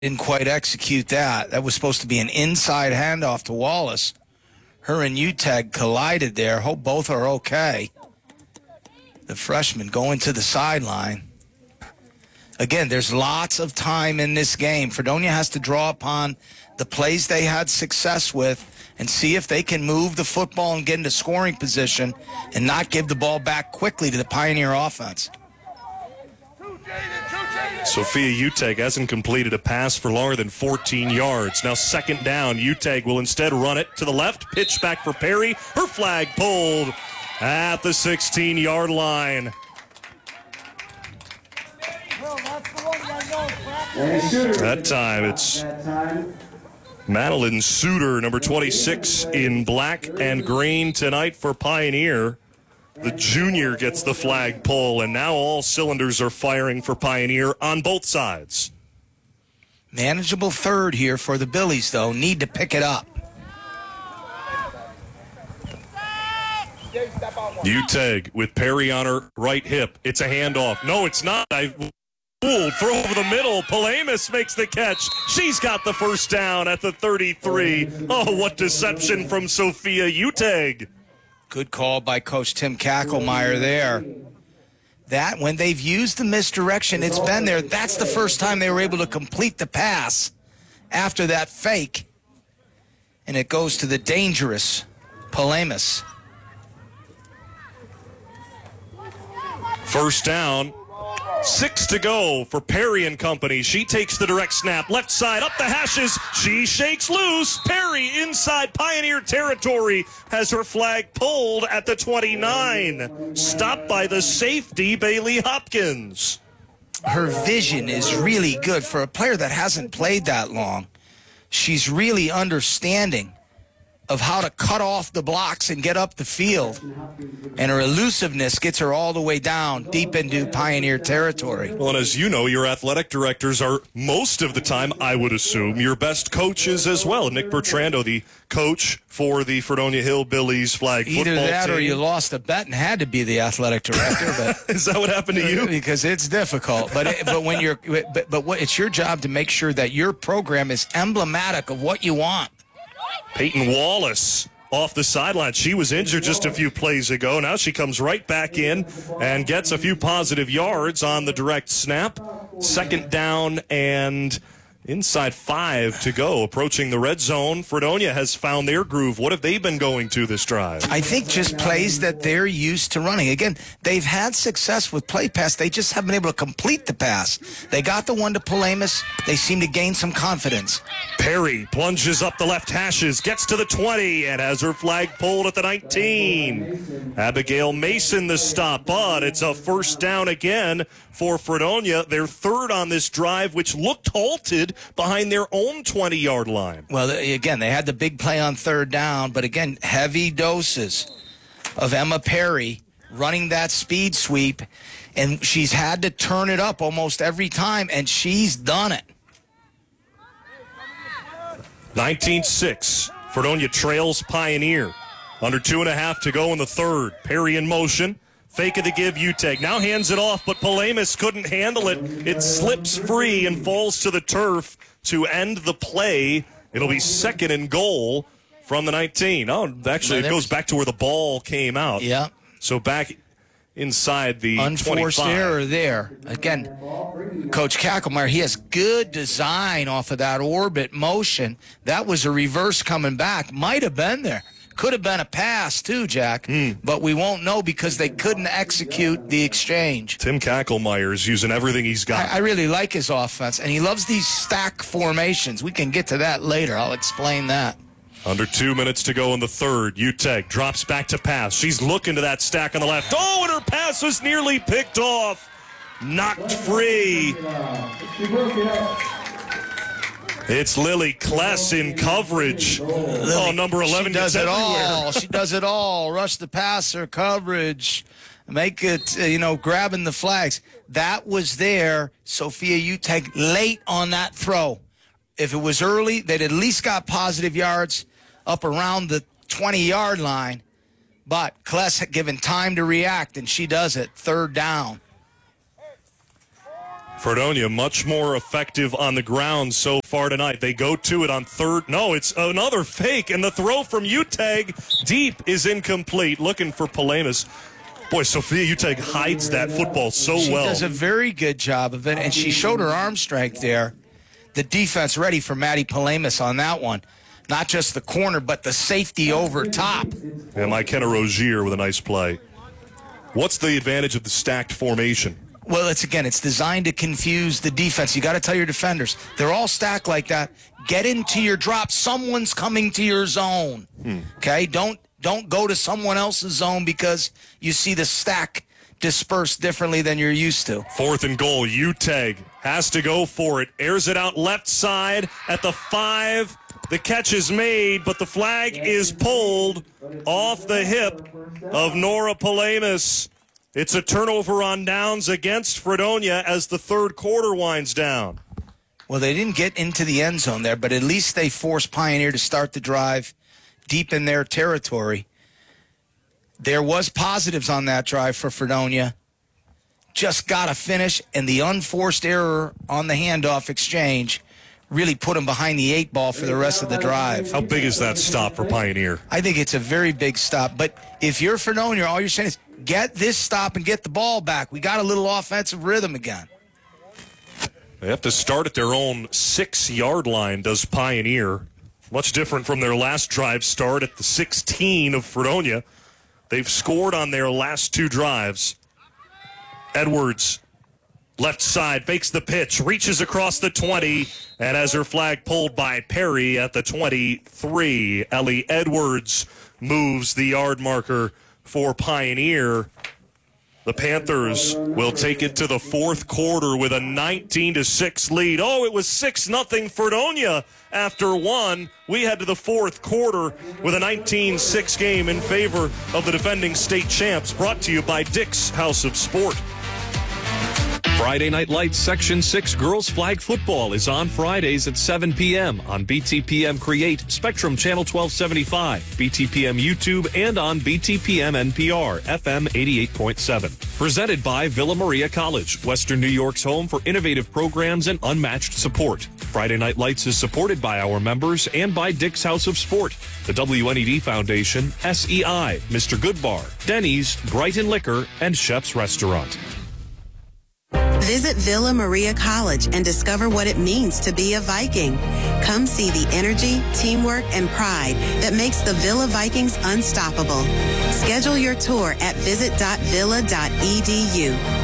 Didn't quite execute that. That was supposed to be an inside handoff to Wallace. Her and Uteg collided there. Hope both are okay. The freshman going to the sideline. Again, there's lots of time in this game. Fredonia has to draw upon the plays they had success with and see if they can move the football and get into scoring position and not give the ball back quickly to the Pioneer offense. Sophia Uteg hasn't completed a pass for longer than 14 yards. Now second down, Uteg will instead run it to the left. Pitch back for Perry. Her flag pulled at the 16-yard line. That time it's Madeline Suter, number 26 in black and green tonight for Pioneer. The junior gets the flag pull, and now all cylinders are firing for Pioneer on both sides. Manageable third here for the Billies, though. Need to pick it up. Uteg with Perry on her right hip. It's a handoff. No, it's not. Throw over the middle. Palamas makes the catch. She's got the first down at the 33. Oh, what deception from Sophia Uteg. Good call by Coach Tim Kackelmeyer there. That, when they've used the misdirection, it's been there. That's the first time they were able to complete the pass after that fake. And it goes to the dangerous Palamas. First down. 6 to go for Perry and company. She takes the direct snap. Left side, up the hashes. She shakes loose. Perry inside Pioneer territory has her flag pulled at the 29. Stopped by the safety, Bailey Hopkins. Her vision is really good for a player that hasn't played that long. She's really understanding of how to cut off the blocks and get up the field. And her elusiveness gets her all the way down deep into Pioneer territory. Well, and as you know, your athletic directors are most of the time, I would assume, your best coaches as well. Nick Bertrando, the coach for the Fredonia Hillbillies flag football team. Either that or you lost a bet and had to be the athletic director. But is that what happened to you? Because it's difficult. But it's your job to make sure that your program is emblematic of what you want. Peyton Wallace off the sideline. She was injured just a few plays ago. Now she comes right back in and gets a few positive yards on the direct snap. Second down and inside 5 to go. Approaching the red zone. Fredonia has found their groove. What have they been going to this drive? I think just plays that they're used to running. Again, they've had success with play pass. They just haven't been able to complete the pass. They got the one to Palamas. They seem to gain some confidence. Perry plunges up the left hashes, gets to the 20, and has her flag pulled at the 19. Abigail Mason the stop, but it's a first down again for Fredonia. They're third on this drive, which looked halted behind their own 20-yard line. Well, again, they had the big play on third down, but again, heavy doses of Emma Perry running that speed sweep, and she's had to turn it up almost every time, and she's done it. 19-6. Fredonia trails Pioneer. Under 2.5 to go in the third. Perry in motion. Fake of the give, Uteg. Now hands it off, but Palamas couldn't handle it. It slips free and falls to the turf to end the play. It'll be second and goal from the 19. Oh, actually, it goes back to where the ball came out. Yeah. So back inside the unforced 25. Error there. Again, Coach Kackelmeyer, he has good design off of that orbit motion. That was a reverse coming back. Might have been there. Could have been a pass, too, Jack. But we won't know because they couldn't execute the exchange. Tim Kackelmeyer is using everything he's got. I really like his offense, and he loves these stack formations. We can get to that later. I'll explain that. Under 2 minutes to go in the third. Uteg drops back to pass. She's looking to that stack on the left. Oh, and her pass was nearly picked off. Knocked free. It's Lily Kless in coverage. Number 11 does it all. She does it all. Rush the passer, coverage, make it, grabbing the flags. That was there. Sophia Uteg late on that throw. If it was early, they'd at least got positive yards up around the 20-yard line. But Kless had given time to react, and she does it. Third down. Fredonia much more effective on the ground so far tonight. They go to it on third. No, it's another fake, and the throw from Uteg deep is incomplete. Looking for Palamas. Boy, Sophia Uteg hides that football so well. She does a very good job of it, and she showed her arm strength there. The defense ready for Maddie Palamas on that one. Not just the corner, but the safety over top. And McKenna Rozier with a nice play. What's the advantage of the stacked formation? Well, it's designed to confuse the defense. You got to tell your defenders, they're all stacked like that. Get into your drop. Someone's coming to your zone. Okay? Don't go to someone else's zone because you see the stack dispersed differently than you're used to. 4th and goal. Uteg has to go for it. Airs it out left side at the 5. The catch is made, but the flag is pulled off the hip of Nora Palamas. It's a turnover on downs against Fredonia as the third quarter winds down. Well, they didn't get into the end zone there, but at least they forced Pioneer to start the drive deep in their territory. There was positives on that drive for Fredonia. Just got to finish, and the unforced error on the handoff exchange really put them behind the 8 ball for the rest of the drive. How big is that stop for Pioneer? I think it's a very big stop. But if you're Fredonia, all you're saying is get this stop and get the ball back. We got a little offensive rhythm again. They have to start at their own 6-yard line, does Pioneer. Much different from their last drive start at the 16 of Fredonia. They've scored on their last 2 drives. Edwards, left side, fakes the pitch, reaches across the 20, and has her flag pulled by Perry at the 23. Ellie Edwards moves the yard marker for Pioneer. The Panthers will take it to the fourth quarter with a 19-6 lead. Oh, it was 6-0 Fredonia after 1. We head to the fourth quarter with a 19-6 game in favor of the defending state champs, brought to you by Dick's House of Sport. Friday Night Lights Section 6 Girls Flag Football is on Fridays at 7 p.m. on BTPM Create, Spectrum Channel 1275, BTPM YouTube, and on BTPM NPR, FM 88.7. Presented by Villa Maria College, Western New York's home for innovative programs and unmatched support. Friday Night Lights is supported by our members and by Dick's House of Sport, the WNED Foundation, SEI, Mr. Goodbar, Denny's, Brighton Liquor, and Chef's Restaurant. Visit Villa Maria College and discover what it means to be a Viking. Come see the energy, teamwork, and pride that makes the Villa Vikings unstoppable. Schedule your tour at visit.villa.edu.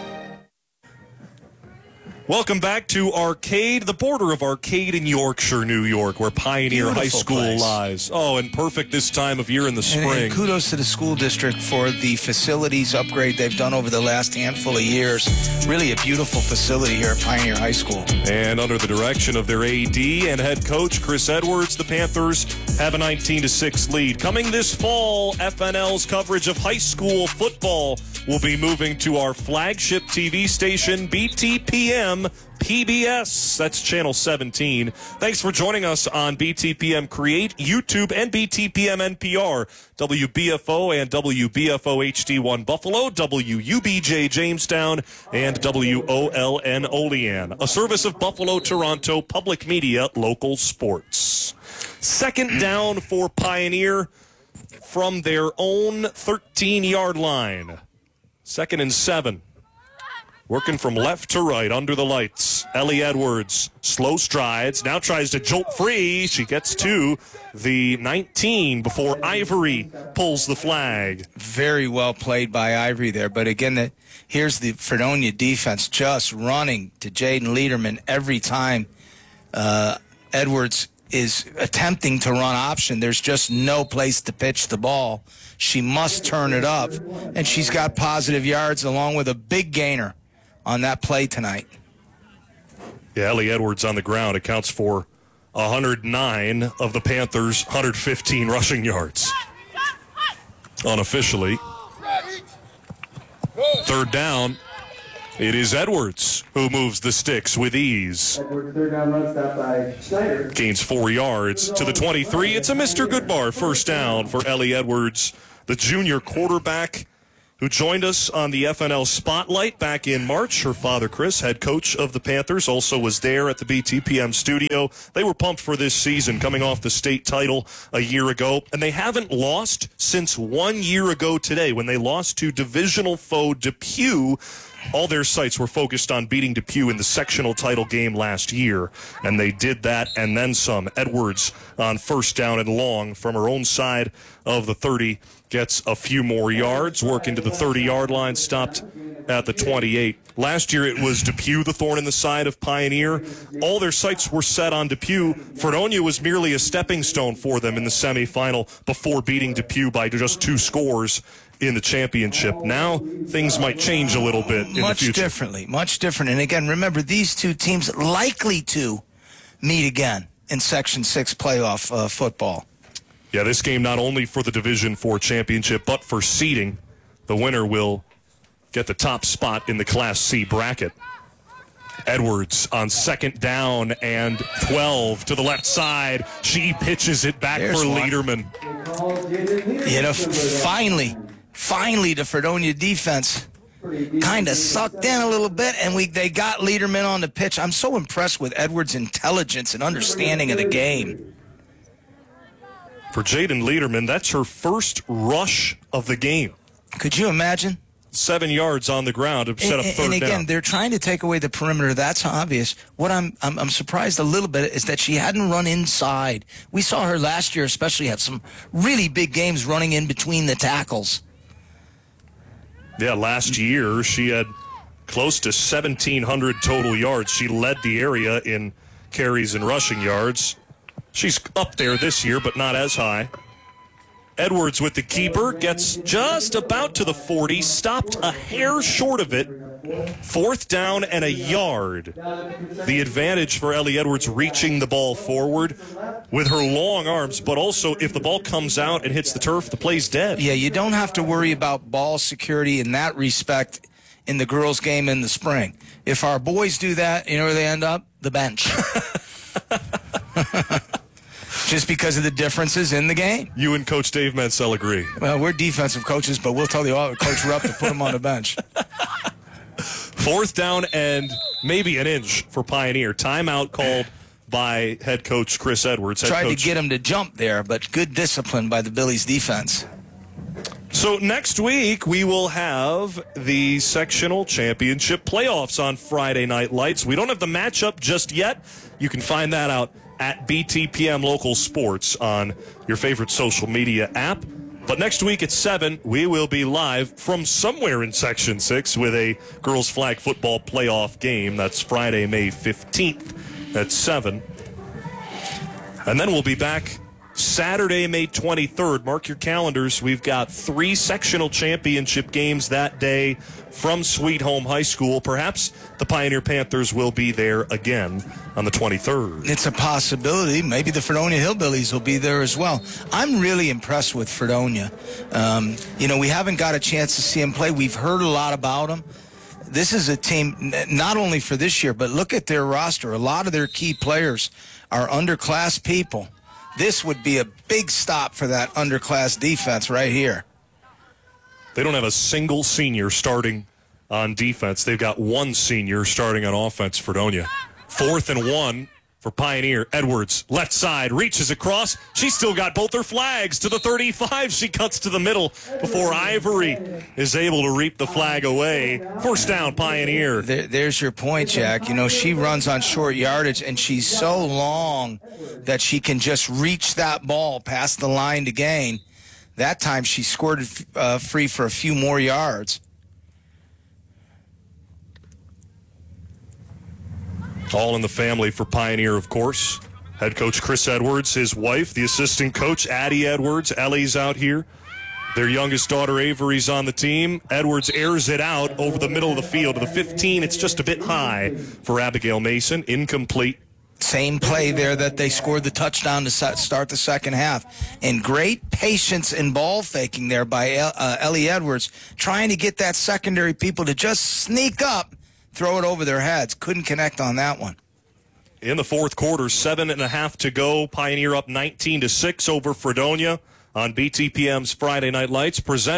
Welcome back to Arcade, the border of Arcade in Yorkshire, New York, where Pioneer Beautiful High School place. lies. Oh, and perfect this time of year in the spring. And kudos to the school district for the facilities upgrade they've done over the last handful of years. Really a beautiful facility here at Pioneer High School. And under the direction of their AD and head coach, Chris Edwards, the Panthers have a 19-6 lead. Coming this fall, FNL's coverage of high school football will be moving to our flagship TV station, BTPM PBS. That's Channel 17. Thanks for joining us on BTPM Create, YouTube, and BTPM NPR, WBFO and WBFO HD1 Buffalo, WUBJ Jamestown, and WOLN Olean, a service of Buffalo Toronto Public Media Local Sports. Second down for Pioneer from their own 13-yard line. 2nd and 7. Working from left to right under the lights. Ellie Edwards, slow strides, now tries to jolt free. She gets to the 19 before Ivory pulls the flag. Very well played by Ivory there. But again, here's the Fredonia defense just running to Jaden Lederman every time Edwards is attempting to run option. There's just no place to pitch the ball. She must turn it up. And she's got positive yards along with a big gainer on that play tonight. Yeah, Ellie Edwards on the ground accounts for 109 of the Panthers' 115 rushing yards. Unofficially. Third down, it is Edwards who moves the sticks with ease. Third down run stop by Schneider. Gains 4 yards to the 23. It's a Mr. Goodbar first down for Ellie Edwards, the junior quarterback. who joined us on the FNL Spotlight back in March. Her father, Chris, head coach of the Panthers, also was there at the BTPM studio. They were pumped for this season, coming off the state title a year ago, and they haven't lost since 1 year ago today when they lost to divisional foe Depew. All their sights were focused on beating Depew in the sectional title game last year, and they did that and then some. Edwards on first down and long from her own side of the 30 gets a few more yards, working to the 30-yard line, stopped at the 28. Last year it was Depew, the thorn in the side of Pioneer. All their sights were set on Depew. Fredonia was merely a stepping stone for them in the semifinal before beating Depew by just 2 scores in the championship. Now things might change a little bit in the future. Much different. And again, remember, these two teams likely to meet again in Section 6 playoff football. Yeah, this game not only for the Division IV championship, but for seeding. The winner will get the top spot in the Class C bracket. Edwards on second down and 12 to the left side. She pitches it back for Lederman. You know, finally the Fredonia defense kind of sucked in a little bit, and they got Lederman on the pitch. I'm so impressed with Edwards' intelligence and understanding of the game. For Jaden Lederman, that's her first rush of the game. Could you imagine? 7 yards on the ground to set up third down. And again, they're trying to take away the perimeter. That's obvious. What I'm surprised a little bit is that she hadn't run inside. We saw her last year especially have some really big games running in between the tackles. Yeah, last year she had close to 1,700 total yards. She led the area in carries and rushing yards. She's up there this year, but not as high. Edwards with the keeper, gets just about to the 40, stopped a hair short of it. 4th down and a yard. The advantage for Ellie Edwards reaching the ball forward with her long arms, but also if the ball comes out and hits the turf, the play's dead. Yeah, you don't have to worry about ball security in that respect in the girls' game in the spring. If our boys do that, you know where they end up? The bench. Just because of the differences in the game. You and Coach Dave Mansell agree. Well, we're defensive coaches, but we'll tell the Coach Rupp to put him on the bench. 4th down and maybe an inch for Pioneer. Timeout called by head coach Chris Edwards. Tried to get him to jump there, but good discipline by the Billies defense. So next week we will have the sectional championship playoffs on Friday Night Lights. We don't have the matchup just yet. You can find that out at BTPM Local Sports on your favorite social media app. But next week at 7, we will be live from somewhere in Section 6 with a girls flag football playoff game. That's Friday, May 15th at 7. And then we'll be back Saturday, May 23rd. Mark your calendars. We've got 3 sectional championship games that day from Sweet Home High School. Perhaps the Pioneer Panthers will be there again on the 23rd. It's a possibility. Maybe the Fredonia Hillbillies will be there as well. I'm really impressed with Fredonia. We haven't got a chance to see them play. We've heard a lot about them. This is a team not only for this year, but look at their roster. A lot of their key players are underclass people. This would be a big stop for that underclass defense right here. They don't have a single senior starting on defense. They've got 1 senior starting on offense, Fredonia. 4th and 1 for Pioneer. Edwards, left side, reaches across. She's still got both her flags to the 35. She cuts to the middle before Ivory is able to reap the flag away. 1st down, Pioneer. There's your point, Jack. She runs on short yardage, and she's so long that she can just reach that ball past the line to gain. That time she scored free for a few more yards. All in the family for Pioneer, of course. Head coach Chris Edwards, his wife, the assistant coach Addie Edwards. Ellie's out here. Their youngest daughter Avery's on the team. Edwards airs it out over the middle of the field to the 15. It's just a bit high for Abigail Mason. Incomplete. Same play there that they scored the touchdown to start the second half. And great patience and ball faking there by Ellie Edwards, trying to get that secondary people to just sneak up, throw it over their heads. Couldn't connect on that one. In the 4th quarter, 7.5 to go. Pioneer up 19-6 over Fredonia on BTPM's Friday Night Lights, presented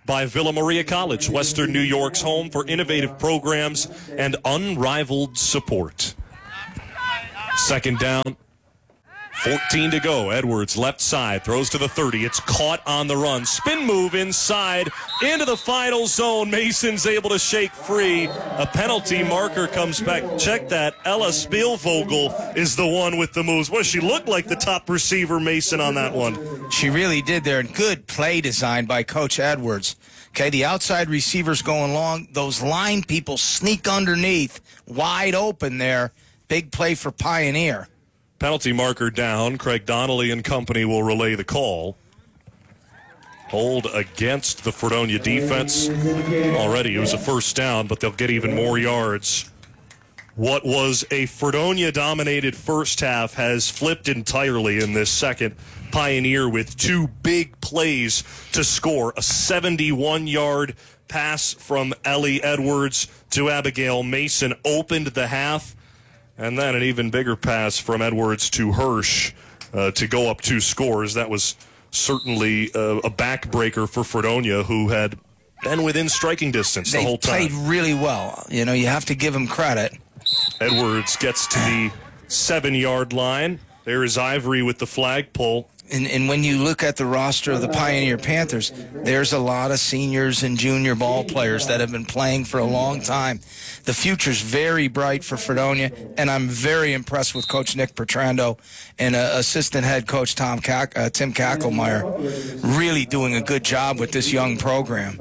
by Villa Maria College, Western New York's home for innovative programs and unrivaled support. Second down, 14 to go. Edwards left side, throws to the 30. It's caught on the run. Spin move inside into the final zone. Mason's able to shake free. A penalty marker comes back. Check that. Ella Spielvogel is the one with the moves. Well, she looked like the top receiver, Mason, on that one. She really did there. And good play design by Coach Edwards. Okay, the outside receivers going long. Those line people sneak underneath, wide open there. Big play for Pioneer. Penalty marker down. Craig Donnelly and company will relay the call. Hold against the Fredonia defense. Already it was a first down, but they'll get even more yards. What was a Fredonia-dominated first half has flipped entirely in this second. Pioneer with two big plays to score. A 71-yard pass from Ellie Edwards to Abigail Mason opened the half. And then an even bigger pass from Edwards to Hirsch to go up 2 scores. That was certainly a backbreaker for Fredonia, who had been within striking distance the whole time. They played really well. You know, you have to give them credit. Edwards gets to the 7-yard line. There is Ivory with the flag pull. And when you look at the roster of the Pioneer Panthers, there's a lot of seniors and junior ball players that have been playing for a long time. The future's very bright for Fredonia, and I'm very impressed with Coach Nick Bertrando and assistant head coach Tim Kackelmeyer, really doing a good job with this young program.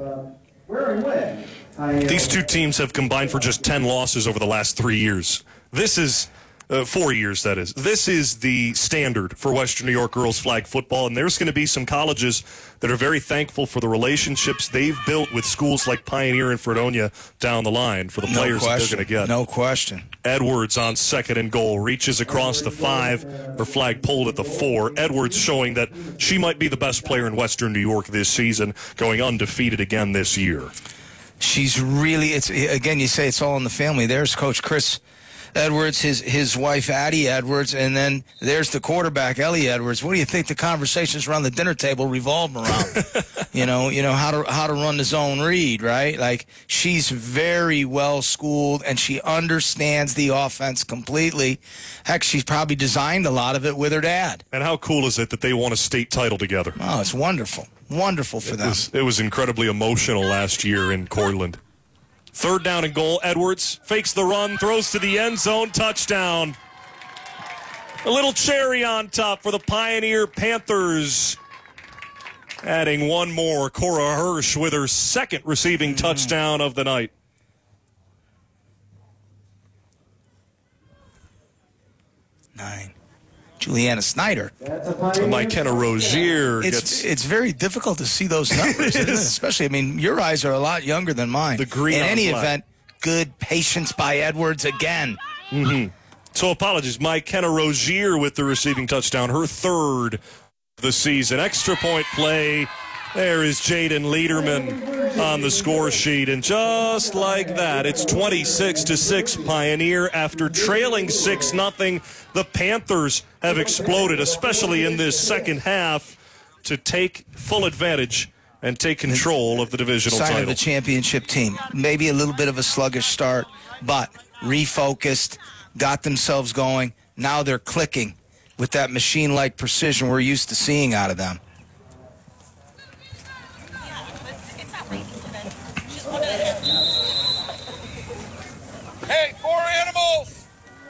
These two teams have combined for just 10 losses over the last 3 years. This is 4 years, that is. This is the standard for Western New York girls flag football, and there's going to be some colleges that are very thankful for the relationships they've built with schools like Pioneer and Fredonia down the line for the players that they're going to get. No question. Edwards on 2nd and goal, reaches across the 5, her flag pulled at the 4. Edwards showing that she might be the best player in Western New York this season, going undefeated again this year. She's really, it's again, you say it's all in the family. There's Coach Chris Edwards, his wife Addie Edwards, and then there's the quarterback Ellie Edwards. What do you think the conversations around the dinner table revolve around? you know how to run the zone read, right? Like, she's very well schooled and she understands the offense completely. Heck, she's probably designed a lot of it with her dad. And how cool is it that they won a state title together? Oh, it's wonderful. Wonderful for them. It was incredibly emotional last year in Cortland. 3rd down and goal. Edwards fakes the run, throws to the end zone, touchdown. A little cherry on top for the Pioneer Panthers. Adding one more, Cora Hirsch with her 2nd receiving touchdown of the night. 9. Juliana Snyder. McKenna Rozier It's very difficult to see those numbers, isn't it? Especially, I mean, your eyes are a lot younger than mine. The green in on any black. event, good patience by Edwards again. So apologies, McKenna Rozier with the receiving touchdown, her 3rd of the season. Extra point play. There is Jaden Lederman on the score sheet. And just like that, it's 26-6 Pioneer. After trailing 6-0, the Panthers have exploded, especially in this second half, to take full advantage and take control of the divisional Sign title. of a championship team. Maybe a little bit of a sluggish start, but refocused, got themselves going. Now they're clicking with that machine-like precision we're used to seeing out of them. Hey, 4 animals!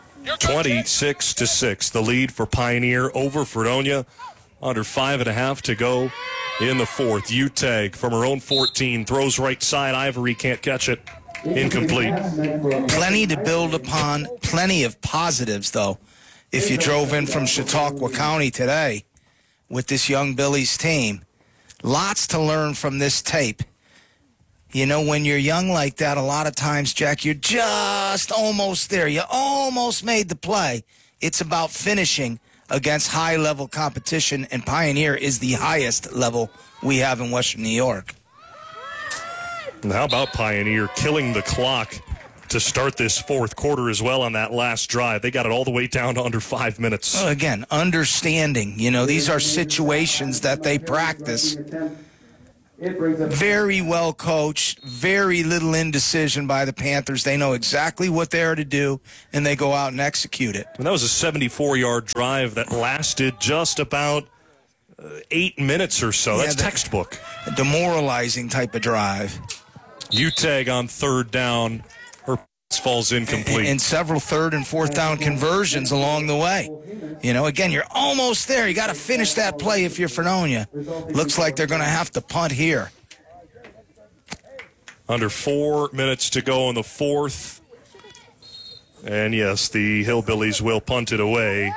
26-6, the lead for Pioneer over Fredonia. Under 5.5 to go in the 4th. Utag from her own 14 throws right side. Ivory can't catch it. Incomplete. Plenty to build upon. Plenty of positives, though. If you drove in from Chautauqua County today with this young Billy's team, lots to learn from this tape. You know, when you're young like that, a lot of times, Jack, you're just almost there. You almost made the play. It's about finishing against high-level competition, and Pioneer is the highest level we have in Western New York. And how about Pioneer killing the clock to start this 4th quarter as well on that last drive? They got it all the way down to under 5 minutes. Well, again, understanding. You know, these are situations that they practice. It brings up Very well coached, very little indecision by the Panthers. They know exactly what they're to do, and they go out and execute it. And that was a 74-yard drive that lasted just about 8 minutes or so. That's textbook. A demoralizing type of drive. UTEG on third down. Her pass falls incomplete. And several third and fourth down conversions along the way. You know, again, you're almost there. You got to finish that play if you're Fredonia. Looks like they're going to have to punt here. Under 4 minutes to go in the fourth. And yes, the Hillbillies will punt it away.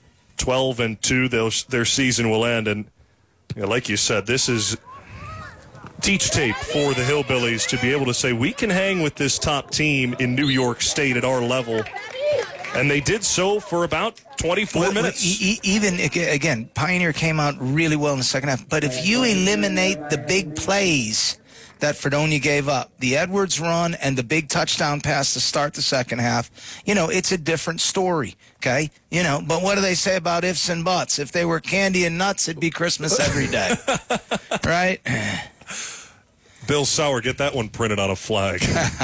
12-2, their season will end. And like you said, this is teach tape for the Hillbillies to be able to say, we can hang with this top team in New York State at our level. And they did so for about 24 minutes. Even, again, Pioneer came out really well in the second half. But if you eliminate the big plays that Fredonia gave up, the Edwards run and the big touchdown pass to start the second half, you know, it's a different story, okay? You know, but what do they say about ifs and buts? If they were candy and nuts, it'd be Christmas every day, right? Bill Sauer, get that one printed on a flag.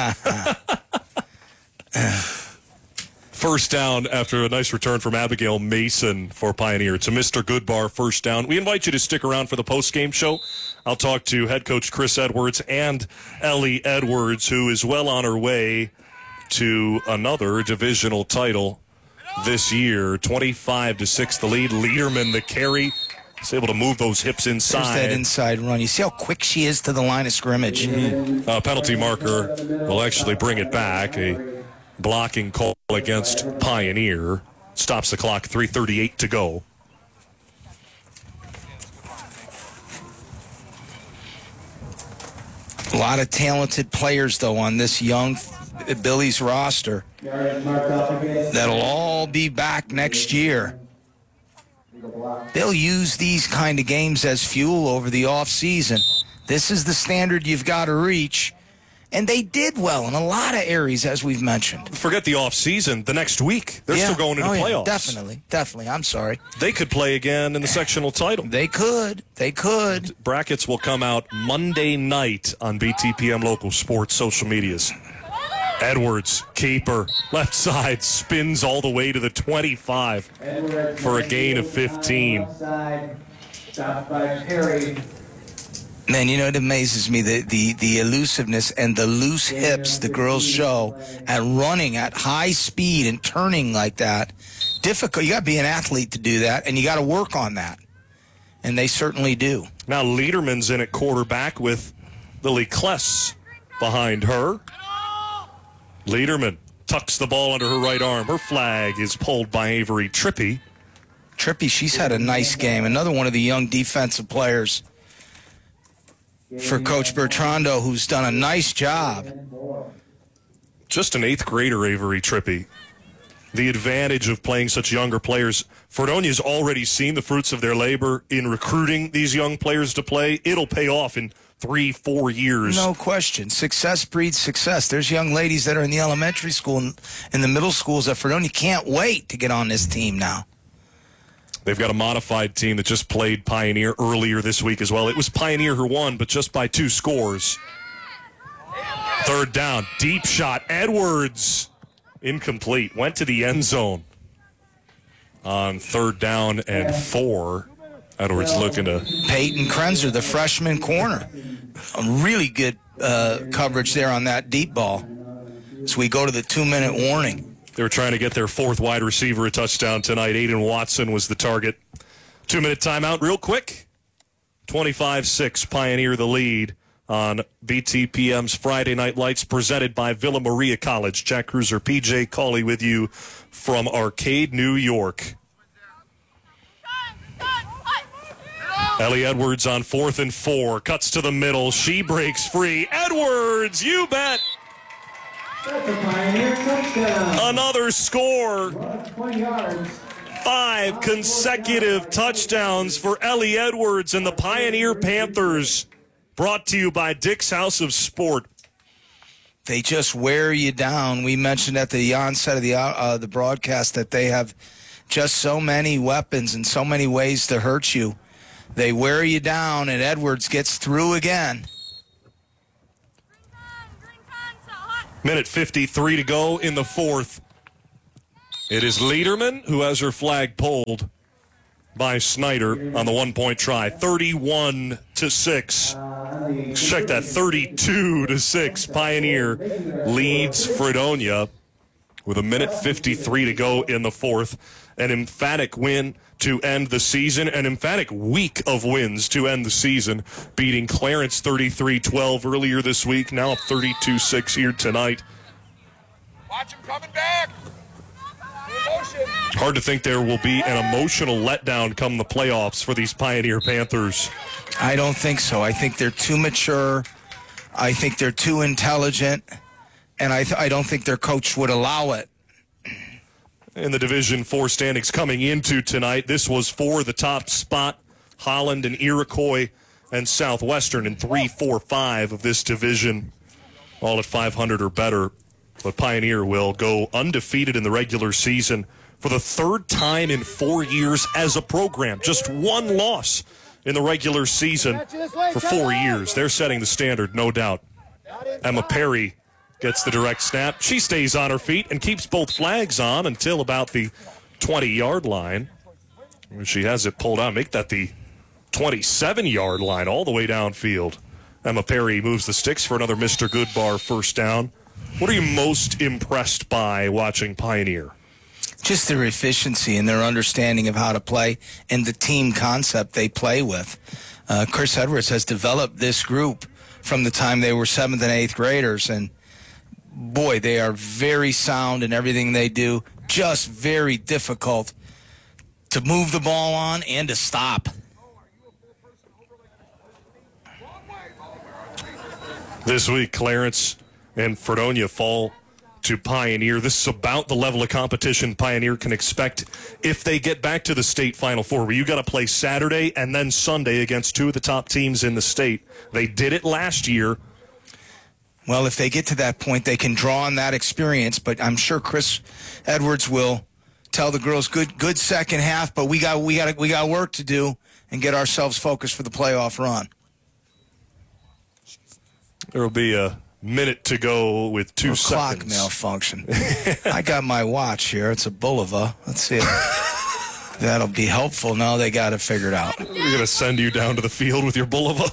First down after a nice return from Abigail Mason for Pioneer. It's a Mr. Goodbar first down. We invite you to stick around for the post-game show. I'll talk to head coach Chris Edwards and Ellie Edwards, who is well on her way to another divisional title this year. 25-6 the lead. Lederman the carry. Is able to move those hips inside. There's that inside run. You see how quick she is to the line of scrimmage. Penalty marker will actually bring it back. A blocking call against Pioneer. Stops the clock, 3:38 to go. A lot of talented players, though, on this young Billy's roster that'll all be back next year. They'll use these kind of games as fuel over the offseason. This is the standard you've got to reach. And they did well in a lot of areas, as we've mentioned. Forget the offseason. The next week, they're still going into playoffs. Definitely. I'm sorry. They could play again in the sectional title. They could. Brackets will come out Monday night on BTPM Local Sports social medias. Edwards, keeper, left side, spins all the way to the 25 for a gain of 15. Stopped by Perry. Man, you know, it amazes me, the elusiveness and the loose hips the girls show at running at high speed and turning like that. Difficult. You got to be an athlete to do that, and you got to work on that. And they certainly do. Now Lederman's in at quarterback with Lily Kless behind her. Lederman tucks the ball under her right arm. Her flag is pulled by Avery Trippi. Trippi, she's had a nice game. Another one of the young defensive players for Coach Bertrando, who's done a nice job. Just an 8th grader, Avery Trippi. The advantage of playing such younger players. Fredonia's already seen the fruits of their labor in recruiting these young players to play. It'll pay off in 3-4 years. No question. Success breeds success. There's young ladies that are in the elementary school and in the middle schools at Fredonia can't wait to get on this team now. They've got a modified team that just played Pioneer earlier this week as well. It was Pioneer who won, but just by 2 scores. Third down, deep shot. Edwards, incomplete. Went to the end zone on 3rd down and 4. Edwards looking to... Peyton Krenzer, the freshman corner. A really good coverage there on that deep ball. So we go to the 2-minute warning. They were trying to get their 4th wide receiver a touchdown tonight. Aiden Watson was the target. 2-minute timeout real quick. 25-6, Pioneer the lead on BTPM's Friday Night Lights presented by Villa Maria College. Jack Cruiser, PJ Cawley with you from Arcade, New York. Ellie Edwards on 4th and 4. Cuts to the middle. She breaks free. Edwards, you bet. Another score. 5 consecutive touchdowns for Ellie Edwards and the Pioneer Panthers. Brought to you by Dick's House of Sport. They just wear you down. We mentioned at the onset of the broadcast that they have just so many weapons and so many ways to hurt you. They wear you down, and Edwards gets through again. Minute 53 to go in the fourth. It is Lederman who has her flag pulled by Snyder on the 1-point try. 31-6. Check that, 32-6. Pioneer leads Fredonia with 1:53 to go in the fourth. An emphatic win to end the season, an emphatic week of wins to end the season, beating Clarence 33-12 earlier this week, now up 32-6 here tonight. Watch him coming back. Hard to think there will be an emotional letdown come the playoffs for these Pioneer Panthers. I don't think so. I think they're too mature. I think they're too intelligent. And I don't think their coach would allow it. In the Division 4 standings coming into tonight, this was for the top spot. Holland and Iroquois and Southwestern in 3, 4, 5 of this division, all at 500 or better. But Pioneer will go undefeated in the regular season for the third time in 4 years as a program. Just one loss in the regular season for 4 years. They're setting the standard, no doubt. Emma Perry gets the direct snap. She stays on her feet and keeps both flags on until about the 20-yard line. She has it pulled out. Make that the 27-yard line all the way downfield. Emma Perry moves the sticks for another Mr. Goodbar first down. What are you most impressed by watching Pioneer? Just their efficiency and their understanding of how to play and the team concept they play with. Chris Edwards has developed this group from the time they were 7th and 8th graders, and boy, they are very sound in everything they do. Just very difficult to move the ball on and to stop. This week, Clarence and Fredonia fall to Pioneer. This is about the level of competition Pioneer can expect if they get back to the state Final Four, where you got to play Saturday and then Sunday against two of the top teams in the state. They did it last year. Well, if they get to that point, they can draw on that experience, but I'm sure Chris Edwards will tell the girls, good second half, but we got work to do and get ourselves focused for the playoff run. There will be a minute to go with 2 seconds. Clock malfunction. I got my watch here. It's a Bulova. Let's see if that'll be helpful. No, they got it figured out. We're going to send you down to the field with your Bulova.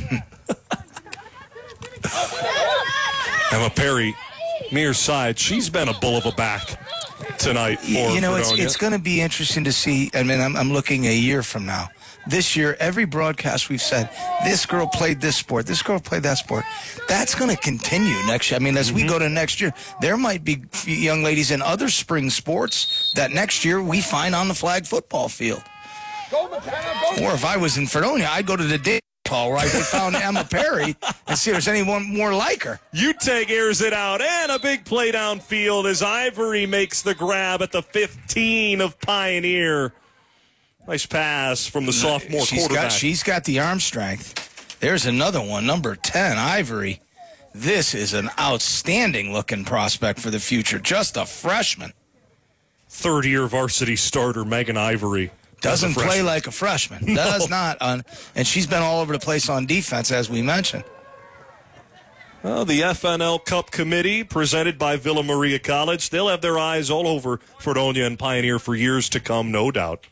Emma Perry, near side. She's been a Bulova back tonight for Fredonia. It's going to be interesting to see. I mean, I'm looking a year from now. This year, every broadcast we've said, this girl played this sport, this girl played that sport. That's going to continue next year. I mean, as we go to next year, there might be young ladies in other spring sports that next year we find on the flag football field. Or if I was in Fredonia, I'd go to the dance hall where I found Emma Perry and see if there's anyone more like her. UTEG airs it out, and a big play downfield as Ivory makes the grab at the 15 of Pioneer. Nice pass from the sophomore quarterback. She's got the arm strength. There's another one, number 10, Ivory. This is an outstanding-looking prospect for the future. Just a freshman. Third-year varsity starter Megan Ivory. Doesn't play like a freshman. No. Does not. And she's been all over the place on defense, as we mentioned. Well, the FNL Cup Committee, presented by Villa Maria College, they'll have their eyes all over Fredonia and Pioneer for years to come, no doubt.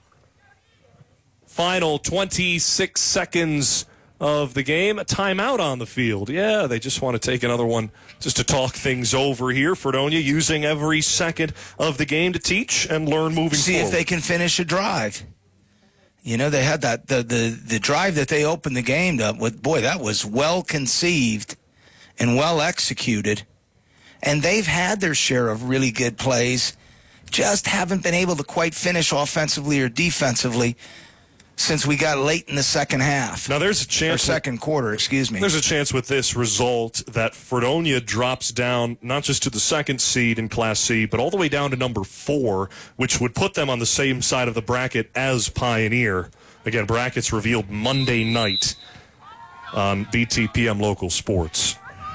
Final 26 seconds of the game. A timeout on the field. Yeah, they just want to take another one just to talk things over here. Fredonia using every second of the game to teach and learn moving forward. See if they can finish a drive. You know, they had that the drive that they opened the game up with. Boy, that was well conceived and well executed. And they've had their share of really good plays. Just haven't been able to quite finish offensively or defensively since we got late in the second half. Now there's a chance. Or second quarter, excuse me. There's a chance with this result that Fredonia drops down not just to the second seed in Class C, but all the way down to number 4, which would put them on the same side of the bracket as Pioneer. Again, brackets revealed Monday night on BTPM Local Sports.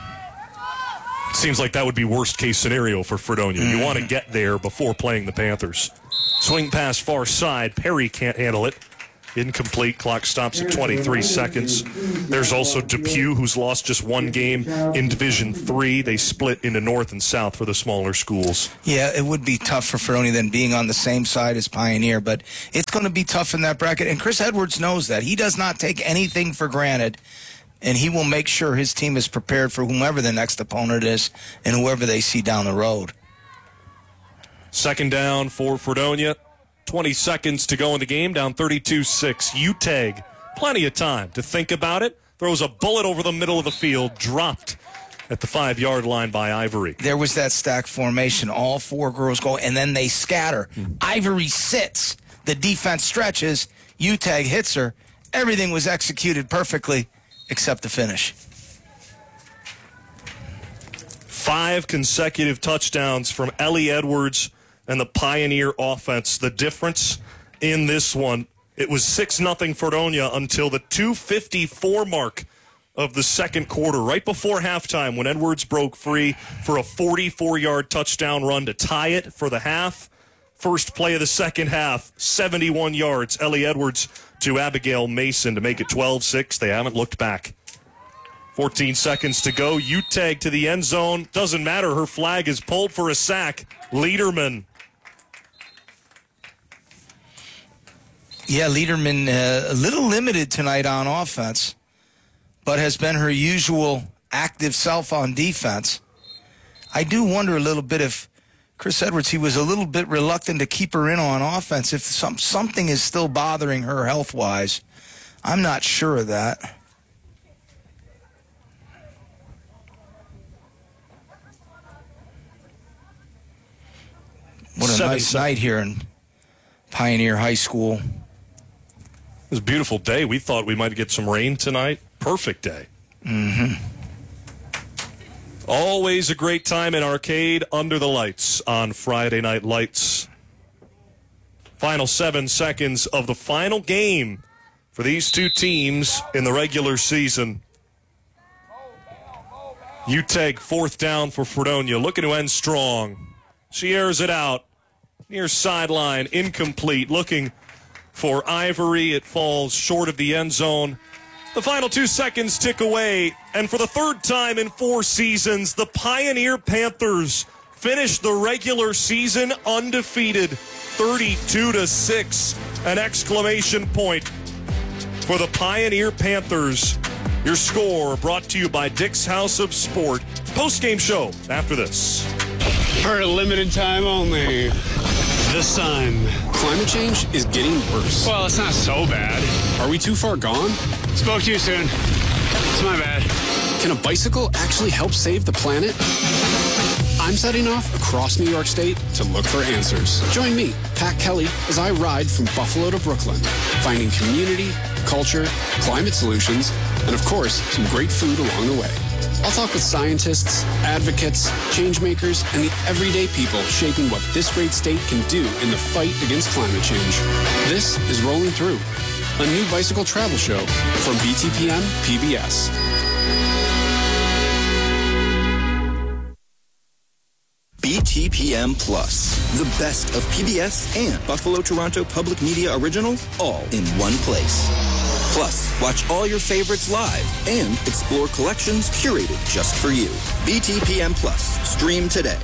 Seems like that would be worst case scenario for Fredonia. You want to get there before playing the Panthers. Swing pass far side. Perry can't handle it. Incomplete. Clock stops at 23 seconds. There's also Depew, who's lost just one game in Division III. They split into North and South for the smaller schools. Yeah, it would be tough for Fredonia than being on the same side as Pioneer, but it's going to be tough in that bracket. And Chris Edwards knows that. He does not take anything for granted, and he will make sure his team is prepared for whomever the next opponent is and whoever they see down the road. Second down for Fredonia. 20 seconds to go in the game, down 32-6. UTEG, plenty of time to think about it. Throws a bullet over the middle of the field, dropped at the 5-yard line by Ivory. There was that stack formation. All 4 girls go, and then they scatter. Ivory sits. The defense stretches. UTEG hits her. Everything was executed perfectly except the finish. 5 consecutive touchdowns from Ellie Edwards and the Pioneer offense. The difference in this one, it was 6-0 Fredonia until the 2:54 mark of the second quarter, right before halftime, when Edwards broke free for a 44-yard touchdown run to tie it for the half. First play of the second half, 71 yards. Ellie Edwards to Abigail Mason to make it 12-6. They haven't looked back. 14 seconds to go. UTEG to the end zone. Doesn't matter. Her flag is pulled for a sack. Lederman. Yeah, Lederman a little limited tonight on offense, but has been her usual active self on defense. I do wonder a little bit if Chris Edwards, he was a little bit reluctant to keep her in on offense, if something is still bothering her health-wise. I'm not sure of that. What a nice night here in Pioneer High School. It was a beautiful day. We thought we might get some rain tonight. Perfect day. Mm-hmm. Always a great time in Arcade under the lights on Friday Night Lights. Final 7 seconds of the final game for these two teams in the regular season. UTEG 4th down for Fredonia, looking to end strong. She airs it out. Near sideline, incomplete. Looking for Ivory. It falls short of the end zone. The final 2 seconds tick away. And for the 3rd time in 4 seasons, the Pioneer Panthers finish the regular season undefeated. 32-6. An exclamation point for the Pioneer Panthers. Your score brought to you by Dick's House of Sport. Post-game show after this. For a limited time only. The sun. Climate change is getting worse. Well, it's not so bad. Are we too far gone? Spoke too soon. It's my bad. Can a bicycle actually help save the planet? I'm setting off across New York State to look for answers. Join me, Pat Kelly, as I ride from Buffalo to Brooklyn, finding community, culture, climate solutions, and of course, some great food along the way. I'll talk with scientists, advocates, change makers, and the everyday people shaping what this great state can do in the fight against climate change. This is Rolling Through, a new bicycle travel show from BTPM PBS. BTPM Plus, the best of PBS and Buffalo Toronto Public Media originals, all in one place. Plus, watch all your favorites live and explore collections curated just for you. BTPM Plus, stream today.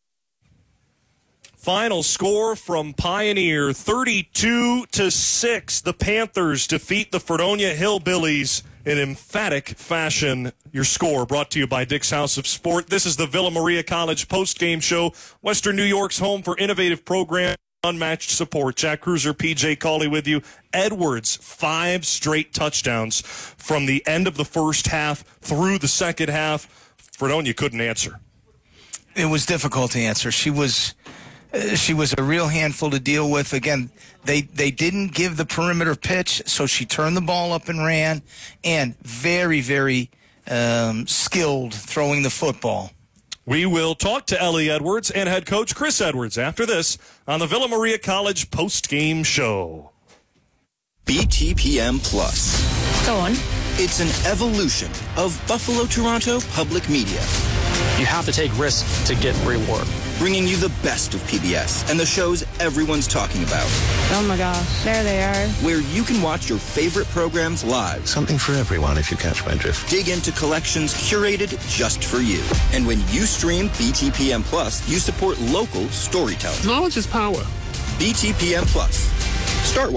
Final score from Pioneer, 32-6. The Panthers defeat the Fredonia Hillbillies in emphatic fashion. Your score brought to you by Dick's House of Sport. This is the Villa Maria College post-game show. Western New York's home for innovative program, unmatched support. Jack Cruiser, PJ Cawley with you. Edwards, 5 straight touchdowns from the end of the first half through the second half. Fredonia couldn't answer. It was difficult to answer. She was a real handful to deal with. Again, they didn't give the perimeter pitch, so she turned the ball up and ran, and very, very skilled throwing the football. We will talk to Ellie Edwards and head coach Chris Edwards after this on the Villa Maria College post-game show. BTPM Plus. Go on. It's an evolution of Buffalo Toronto Public Media. You have to take risks to get reward. Bringing you the best of PBS and the shows everyone's talking about. Oh my gosh, there they are. Where you can watch your favorite programs live. Something for everyone, if you catch my drift. Dig into collections curated just for you. And when you stream BTPM Plus, you support local storytelling. Knowledge is power. BTPM Plus.